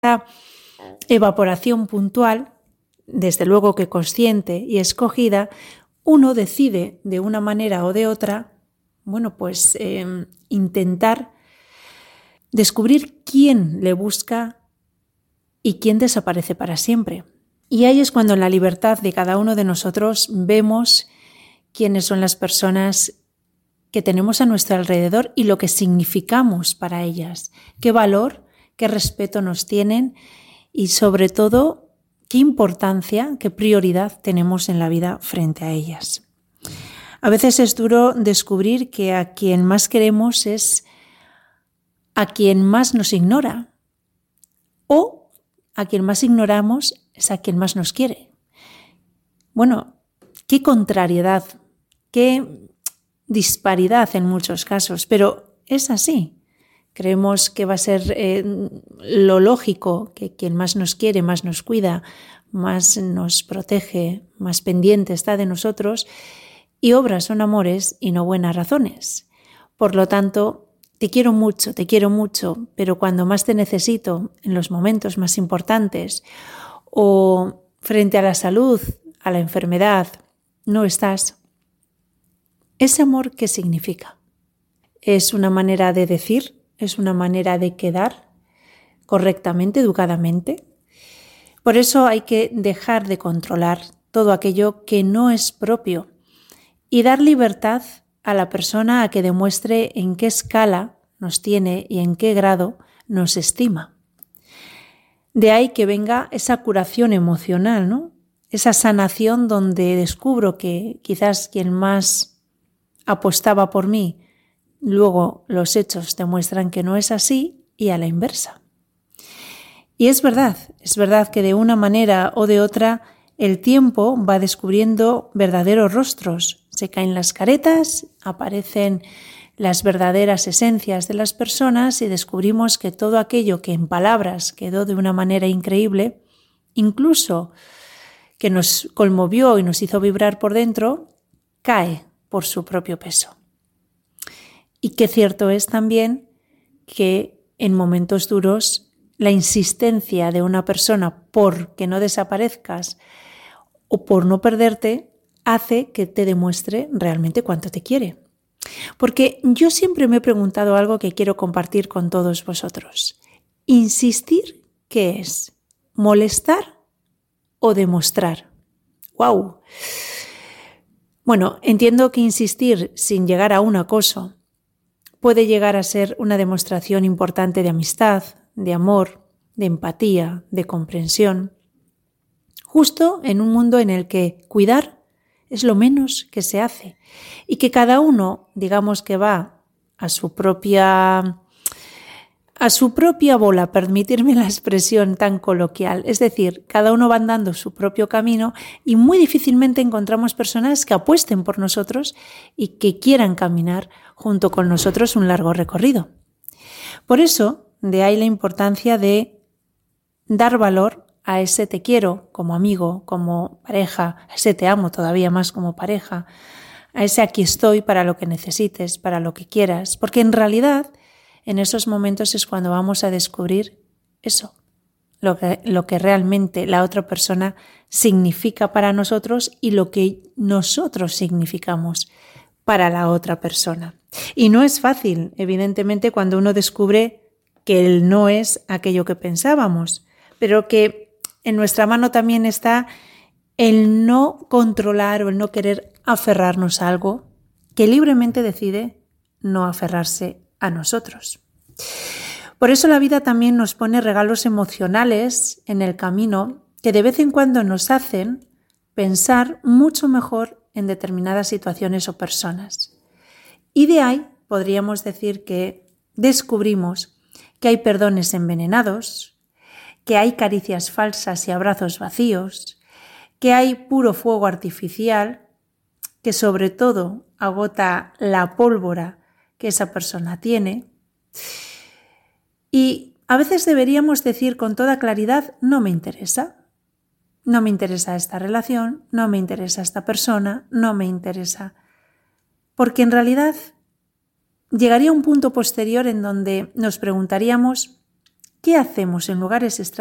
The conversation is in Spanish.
evaporación puntual, desde luego que consciente y escogida, uno decide de una manera o de otra, intentar descubrir quién le busca y quién desaparece para siempre. Y ahí es cuando en la libertad de cada uno de nosotros vemos quiénes son las personas que tenemos a nuestro alrededor y lo que significamos para ellas, qué valor, qué respeto nos tienen y sobre todo qué importancia, qué prioridad tenemos en la vida frente a ellas. A veces es duro descubrir que a quien más queremos es a quien más nos ignora o a quien más ignoramos es a quien más nos quiere. Bueno, qué contrariedad, qué disparidad en muchos casos, pero es así. Creemos que va a ser lo lógico, que quien más nos quiere, más nos cuida, más nos protege, más pendiente está de nosotros, y obras son amores y no buenas razones. Por lo tanto, te quiero mucho, pero cuando más te necesito, en los momentos más importantes, o frente a la salud, a la enfermedad, no estás. ¿Ese amor qué significa? ¿Es una manera de decir? ¿Es una manera de quedar correctamente, educadamente? Por eso hay que dejar de controlar todo aquello que no es propio y dar libertad a la persona a que demuestre en qué escala nos tiene y en qué grado nos estima. De ahí que venga esa curación emocional, ¿no? Esa sanación donde descubro que quizás quien más apostaba por mí, luego los hechos demuestran que no es así y a la inversa. Y es verdad que de una manera o de otra el tiempo va descubriendo verdaderos rostros. Se caen las caretas, aparecen las verdaderas esencias de las personas y descubrimos que todo aquello que en palabras quedó de una manera increíble, incluso que nos conmovió y nos hizo vibrar por dentro, cae por su propio peso. Y qué cierto es también que en momentos duros la insistencia de una persona por que no desaparezcas o por no perderte hace que te demuestre realmente cuánto te quiere. Porque yo siempre me he preguntado algo que quiero compartir con todos vosotros. ¿Insistir qué es? ¿Molestar o demostrar? ¡Wow! Bueno, entiendo que insistir sin llegar a un acoso puede llegar a ser una demostración importante de amistad, de amor, de empatía, de comprensión, justo en un mundo en el que cuidar es lo menos que se hace y que cada uno, digamos que va a su propia bola, permitirme la expresión tan coloquial, es decir, cada uno va andando su propio camino y muy difícilmente encontramos personas que apuesten por nosotros y que quieran caminar junto con nosotros un largo recorrido. Por eso, de ahí la importancia de dar valor a ese te quiero como amigo, como pareja, a ese te amo todavía más como pareja, a ese aquí estoy para lo que necesites, para lo que quieras, porque en realidad en esos momentos es cuando vamos a descubrir eso, lo que realmente la otra persona significa para nosotros y lo que nosotros significamos para la otra persona. Y no es fácil, evidentemente, cuando uno descubre que él no es aquello que pensábamos, pero que en nuestra mano también está el no controlar o el no querer aferrarnos a algo que libremente decide no aferrarse a nosotros. Por eso la vida también nos pone regalos emocionales en el camino que de vez en cuando nos hacen pensar mucho mejor en determinadas situaciones o personas. Y de ahí podríamos decir que descubrimos que hay perdones envenenados, que hay caricias falsas y abrazos vacíos, que hay puro fuego artificial, que sobre todo agota la pólvora que esa persona tiene. Y a veces deberíamos decir con toda claridad, no me interesa esta relación, no me interesa esta persona, no me interesa. Porque en realidad llegaría un punto posterior en donde nos preguntaríamos ¿Qué hacemos en lugares